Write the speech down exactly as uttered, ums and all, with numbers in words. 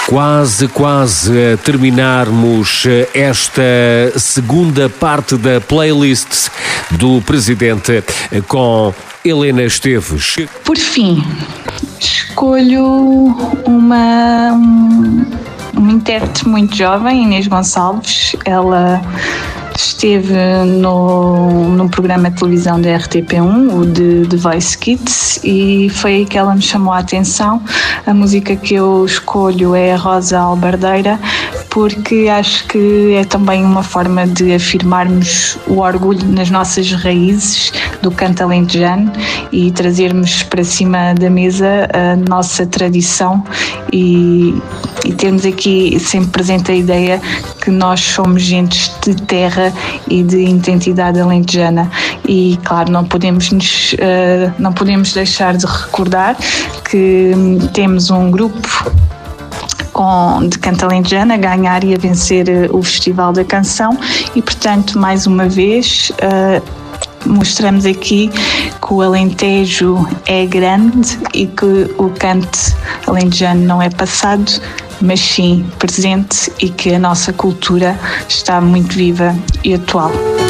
Quase, quase a terminarmos esta segunda parte da playlist do Presidente com Helena Esteves. Por fim, escolho uma, um, uma intérprete muito jovem, Inês Gonçalves. Ela esteve no, num programa de televisão da R T P um, o de The Voice Kids, e foi aí que ela me chamou a atenção. A música que eu escolho é a Rosa Albardeira, porque acho que é também uma forma de afirmarmos o orgulho nas nossas raízes do canto alentejano e trazermos para cima da mesa a nossa tradição e, e termos aqui sempre presente a ideia que nós somos gentes de terra e de identidade alentejana. E claro, não podemos, nos, uh, não podemos deixar de recordar que temos um grupo com, de canto alentejano a ganhar e a vencer o Festival da Canção e, portanto, mais uma vez uh, mostramos aqui que o Alentejo é grande e que o canto alentejano não é passado, mas sim presente, e que a nossa cultura está muito viva e atual.